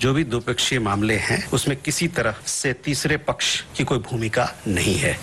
जो भी द्विपक्षीय मामले हैं उसमें किसी तरह से तीसरे पक्ष की कोई भूमिका नहीं है।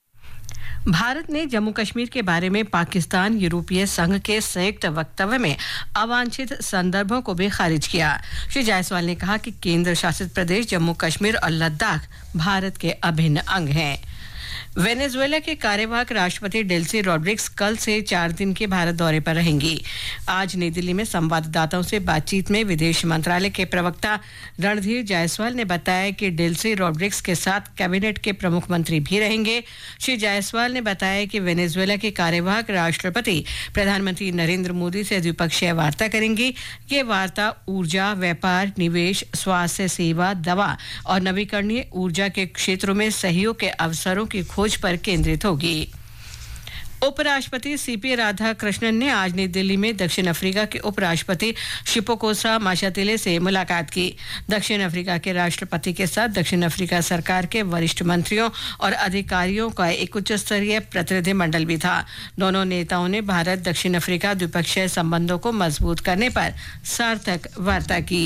भारत ने जम्मू कश्मीर के बारे में पाकिस्तान यूरोपीय संघ के संयुक्त वक्तव्य में अवांछित संदर्भों को भी खारिज किया। श्री जायसवाल ने कहा कि केंद्र शासित प्रदेश जम्मू कश्मीर और लद्दाख भारत के अभिन्न अंग हैं। वेनेजुएला के कार्यवाहक राष्ट्रपति डेल्सी रॉड्रिग्स कल से 4 दिन के भारत दौरे पर रहेंगी। आज नई दिल्ली में संवाददाताओं से बातचीत में विदेश मंत्रालय के प्रवक्ता रणधीर जायसवाल ने बताया कि डेल्सी रॉड्रिग्स के साथ कैबिनेट के प्रमुख मंत्री भी रहेंगे। श्री जायसवाल ने बताया कि वेनेजुएला के कार्यवाहक राष्ट्रपति प्रधानमंत्री नरेंद्र मोदी से द्विपक्षीय वार्ता करेंगी। ये वार्ता ऊर्जा, व्यापार, निवेश, स्वास्थ्य सेवा, दवा और नवीकरणीय ऊर्जा के क्षेत्रों में सहयोग के अवसरों की खोज पर केंद्रित होगी। उपराष्ट्रपति सीपी राधाकृष्णन ने आज नई दिल्ली में दक्षिण अफ्रीका के उपराष्ट्रपति शिपोकोसा माशातिले से मुलाकात की। दक्षिण अफ्रीका के राष्ट्रपति के साथ दक्षिण अफ्रीका सरकार के वरिष्ठ मंत्रियों और अधिकारियों का एक उच्च स्तरीय प्रतिनिधिमंडल भी था। दोनों नेताओं ने भारत दक्षिण अफ्रीका द्विपक्षीय संबंधों को मजबूत करने पर सार्थक वार्ता की।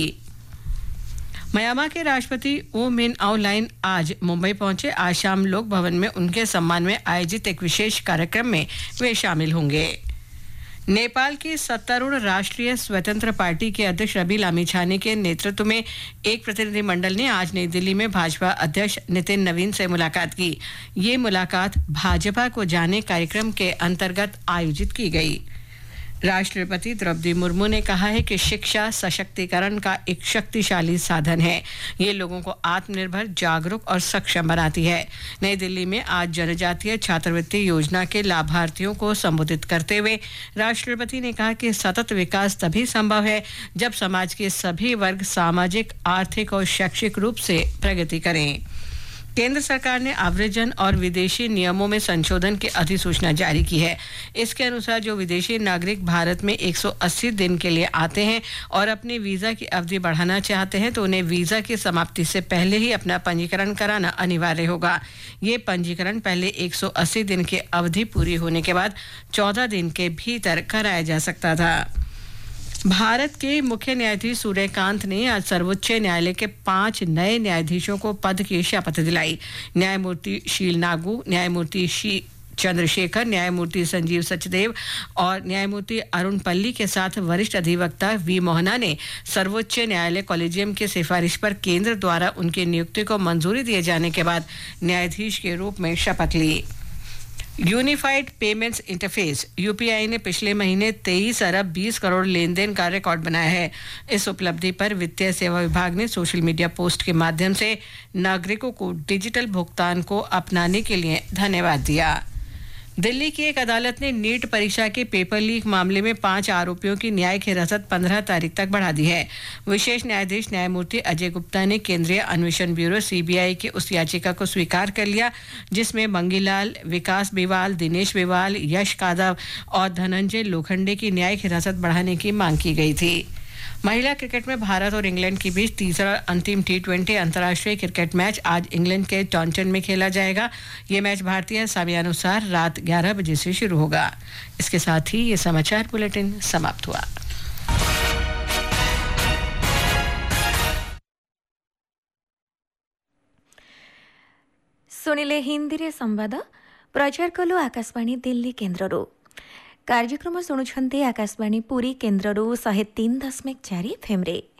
म्यांमार के राष्ट्रपति ऊ मिन आउंग आज मुंबई पहुंचे। आज शाम लोक भवन में उनके सम्मान में आयोजित एक विशेष कार्यक्रम में वे शामिल होंगे। नेपाल की सत्तारूढ़ राष्ट्रीय स्वतंत्र पार्टी के अध्यक्ष रवि लामिछाने के नेतृत्व में एक प्रतिनिधिमंडल ने आज नई दिल्ली में भाजपा अध्यक्ष नितिन नवीन से मुलाकात की। ये मुलाकात भाजपा को जाने कार्यक्रम के अंतर्गत आयोजित की गई। राष्ट्रपति द्रौपदी मुर्मू ने कहा है कि शिक्षा सशक्तिकरण का एक शक्तिशाली साधन है। ये लोगों को आत्मनिर्भर, जागरूक और सक्षम बनाती है। नई दिल्ली में आज जनजातीय छात्रवृत्ति योजना के लाभार्थियों को संबोधित करते हुए राष्ट्रपति ने कहा कि सतत विकास तभी संभव है जब समाज के सभी वर्ग सामाजिक, आर्थिक और शैक्षिक रूप से प्रगति करें। केंद्र सरकार ने आव्रजन और विदेशी नियमों में संशोधन की अधिसूचना जारी की है। इसके अनुसार जो विदेशी नागरिक भारत में 180 दिन के लिए आते हैं और अपने वीजा की अवधि बढ़ाना चाहते हैं तो उन्हें वीजा की समाप्ति से पहले ही अपना पंजीकरण कराना अनिवार्य होगा। ये पंजीकरण पहले 180 दिन की अवधि पूरी होने के बाद 14 दिन के भीतर कराया जा सकता था। भारत के मुख्य न्यायाधीश सूर्यकांत ने आज सर्वोच्च न्यायालय के 5 नए न्यायाधीशों को पद की शपथ दिलाई। न्यायमूर्ति शील नागू, न्यायमूर्ति चंद्रशेखर, न्यायमूर्ति संजीव सचदेव और न्यायमूर्ति अरुण पल्ली के साथ वरिष्ठ अधिवक्ता वी मोहना ने सर्वोच्च न्यायालय कॉलेजियम की सिफारिश पर केंद्र द्वारा उनकी नियुक्ति को मंजूरी दिए जाने के बाद न्यायाधीश के रूप में शपथ ली। यूनिफाइड पेमेंट्स इंटरफेस यूपीआई ने पिछले महीने 23 अरब 20 करोड़ लेन देन का रिकॉर्ड बनाया है। इस उपलब्धि पर वित्तीय सेवा विभाग ने सोशल मीडिया पोस्ट के माध्यम से नागरिकों को डिजिटल भुगतान को अपनाने के लिए धन्यवाद दिया। दिल्ली की एक अदालत ने नीट परीक्षा के पेपर लीक मामले में 5 आरोपियों की न्यायिक हिरासत 15 तारीख तक बढ़ा दी है। विशेष न्यायाधीश न्यायमूर्ति अजय गुप्ता ने केंद्रीय अन्वेषण ब्यूरो सीबीआई की उस याचिका को स्वीकार कर लिया जिसमें मंगीलाल, विकास बिवाल, दिनेश बिवाल, यश कादव और धनंजय लोखंडे की न्यायिक हिरासत बढ़ाने की मांग की गई थी। महिला क्रिकेट में भारत और इंग्लैंड के बीच तीसरा अंतिम T20 अंतर्राष्ट्रीय क्रिकेट मैच आज इंग्लैंड के टॉन्टन में खेला जाएगा। ये मैच भारतीय समयानुसार रात 11 बजे से शुरू होगा। इसके साथ ही ये समाचार बुलेटिन समाप्त हुआ। सुनिले हिंदी संवाद प्रचार कलु आकाशवाणी दिल्ली केन्द्ररू कार्यक्रम शुणुंट आकाशवाणी पुरी केन्द्ररू 103.4 FM रे।